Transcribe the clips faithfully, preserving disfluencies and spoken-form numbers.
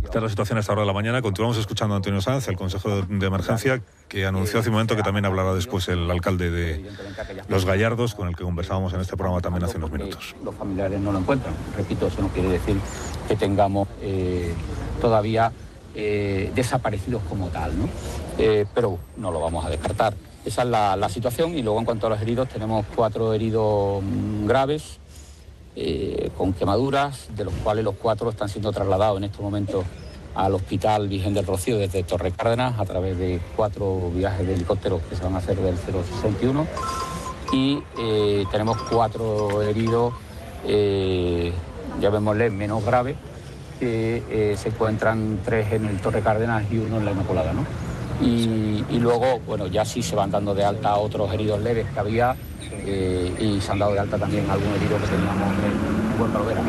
Esta es la situación a esta hora de la mañana. Continuamos escuchando a Antonio Sanz, el consejero de emergencia, que anunció hace un momento que también hablará después el alcalde de Los Gallardos, con el que conversábamos en este programa también hace unos minutos. Los familiares no lo encuentran. Repito, eso no quiere decir que tengamos eh, todavía eh, desaparecidos como tal, ¿no? Eh, pero no lo vamos a descartar. Esa es la, la situación. Y luego, en cuanto a los heridos, tenemos cuatro heridos mmm, graves, eh, con quemaduras, de los cuales los cuatro están siendo trasladados en estos momentos al Hospital Virgen del Rocío desde Torre Cárdenas a través de cuatro viajes de helicópteros que se van a hacer del cero sesenta y uno. Y eh, tenemos cuatro heridos, eh, llamémosle menos graves, que eh, se encuentran tres en el Torre Cárdenas y uno en la Inmaculada, ¿no? Y, y luego, bueno, ya sí se van dando de alta otros heridos leves que había, eh, y se han dado de alta también algún herido que teníamos en Buen Provera.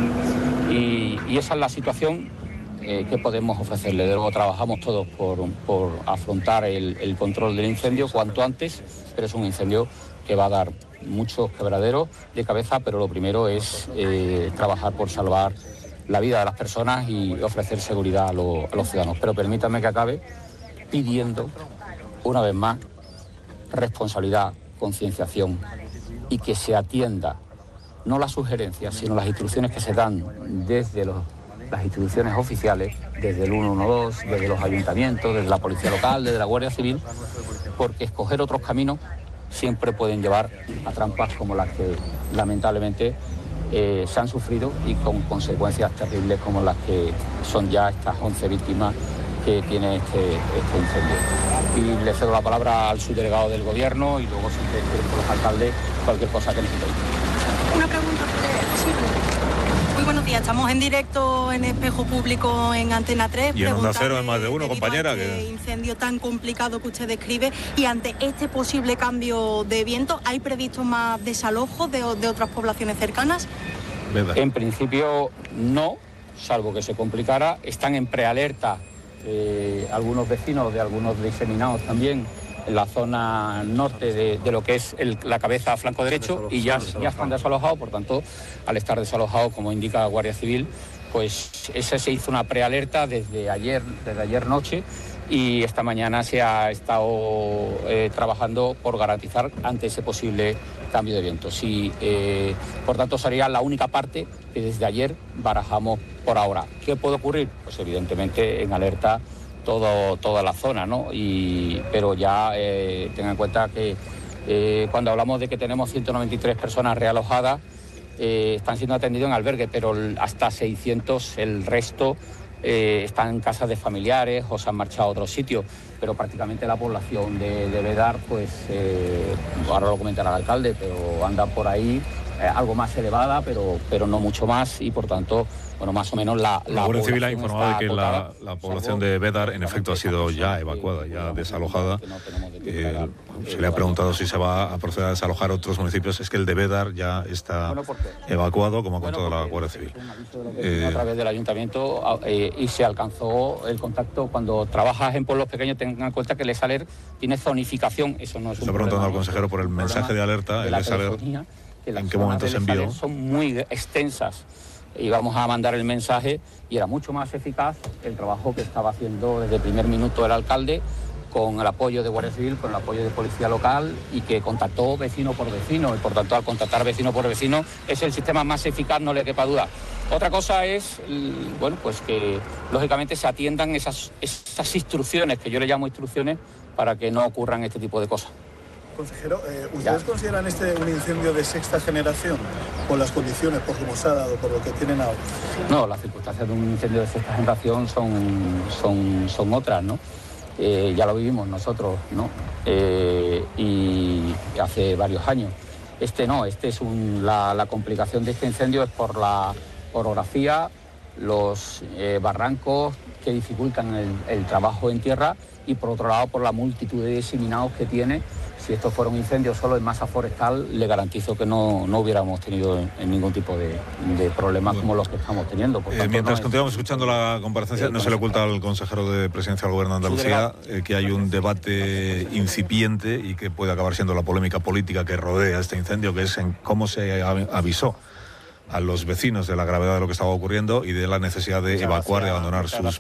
Y, y esa es la situación eh, que podemos ofrecerle. De luego trabajamos todos por, por afrontar el, el control del incendio cuanto antes, pero es un incendio que va a dar muchos quebraderos de cabeza, pero lo primero es eh, trabajar por salvar la vida de las personas y ofrecer seguridad a, lo, a los ciudadanos. Pero permítanme que acabe pidiendo, una vez más, responsabilidad, concienciación y que se atienda no las sugerencias, sino las instrucciones que se dan desde los, las instituciones oficiales, desde el ciento doce, desde los ayuntamientos, desde la policía local, desde la Guardia Civil, porque escoger otros caminos siempre pueden llevar a trampas como las que lamentablemente eh, se han sufrido y con consecuencias terribles como las que son ya estas once víctimas que tiene este, este incendio. Y le cedo la palabra al subdelegado del Gobierno y luego, si quieren, por los alcaldes, cualquier cosa que necesitéis. Una pregunta posible. Muy buenos días, estamos en directo en Espejo Público en Antena tres. Y en Onda Cero en Más de Uno, compañera. Este que... incendio tan complicado que usted describe, y ante este posible cambio de viento, ¿hay previsto más desalojos de, de otras poblaciones cercanas? ¿Verdad? En principio no, salvo que se complicara. Están en prealerta eh, algunos vecinos de algunos diseminados también en la zona norte de, de lo que es el, la cabeza flanco derecho, y ya, ya están desalojados. Por tanto, al estar desalojados, como indica la Guardia Civil, pues ese se hizo una prealerta desde ayer, desde ayer noche, y esta mañana se ha estado eh, trabajando por garantizar ante ese posible cambio de viento. Sí, eh, por tanto, sería la única parte que desde ayer barajamos por ahora. ¿Qué puede ocurrir? Pues evidentemente en alerta Todo, toda la zona, ¿no? Y, pero ya eh, tengan en cuenta que eh, cuando hablamos de que tenemos ciento noventa y tres personas realojadas, eh, están siendo atendidos en albergue, pero hasta seiscientos, el resto eh, están en casas de familiares o se han marchado a otros sitios. Pero prácticamente la población de, de Bédar, pues eh, ahora lo comentará el alcalde, pero anda por ahí eh, algo más elevada, pero, pero no mucho más, y por tanto, bueno, más o menos la... La, la Guardia Civil ha informado de que la, la población de Bédar, en efecto, ha sido ya evacuada, ya desalojada. Eh, se le ha preguntado si se va a proceder a desalojar otros municipios. Es que el de Bédar ya está evacuado, como ha contado la Guardia Civil. Eh, a través del ayuntamiento eh, y se alcanzó el contacto. Cuando trabajas en pueblos pequeños, tengan en cuenta que el ESALER tiene zonificación. Eso no es un Está preguntando al consejero por el mensaje de alerta. El ESALER, ¿en qué momento se envió? Son muy extensas. Íbamos a mandar el mensaje y era mucho más eficaz el trabajo que estaba haciendo desde el primer minuto el alcalde, con el apoyo de Guardia Civil, con el apoyo de Policía Local, y que contactó vecino por vecino, y por tanto al contactar vecino por vecino es el sistema más eficaz, no le quepa duda. Otra cosa es, bueno, pues que lógicamente se atiendan esas, esas instrucciones, que yo le llamo instrucciones, para que no ocurran este tipo de cosas. Consejero, eh, ¿ustedes ya. consideran este un incendio de sexta generación por las condiciones, por cómo se ha dado, por lo que tienen ahora? No, las circunstancias de un incendio de sexta generación son, son, son otras, ¿no? Eh, ya lo vivimos nosotros, ¿no? Eh, y hace varios años. Este no, este es un, la, la complicación de este incendio es por la orografía, los eh, barrancos que dificultan el, el trabajo en tierra, y por otro lado por la multitud de diseminados que tiene. Si esto fuera un incendio solo en masa forestal, le garantizo que no, no hubiéramos tenido en ningún tipo de, de problemas como los que estamos teniendo. Por eh, tanto, mientras no continuamos es... escuchando la comparecencia, no se le oculta al consejero de Presidencia del Gobierno de Andalucía eh, que hay un debate incipiente y que puede acabar siendo la polémica política que rodea este incendio, que es en cómo se avisó a los vecinos de la gravedad de lo que estaba ocurriendo y de la necesidad de evacuar y abandonar sus